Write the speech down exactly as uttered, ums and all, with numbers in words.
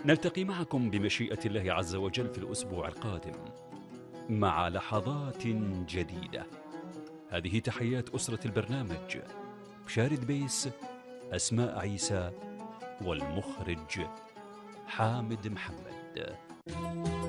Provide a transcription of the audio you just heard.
نلتقي معكم بمشيئة الله عز وجل في الأسبوع القادم مع لحظات جديدة. هذه تحيات أسرة البرنامج، بشار دبيس، أسماء عيسى، والمخرج حامد محمد.